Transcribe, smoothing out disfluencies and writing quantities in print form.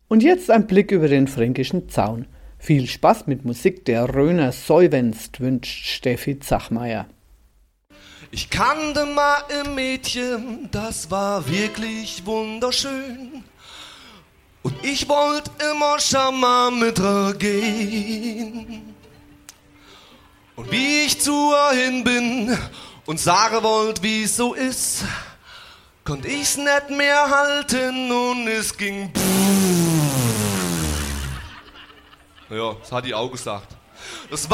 Und jetzt ein Blick über den fränkischen Zaun. Viel Spaß mit Musik der Röner Säuwenst, wünscht Steffi Zachmeier. Ich kannte mal ein Mädchen, das war wirklich wunderschön. Und ich wollte immer schon mal mit ihr gehen. Und wie ich zu ihr hin bin und sagen wollte, wie es so ist, konnte ich's nicht mehr halten und es ging. Ja, das hat die auch gesagt. Das war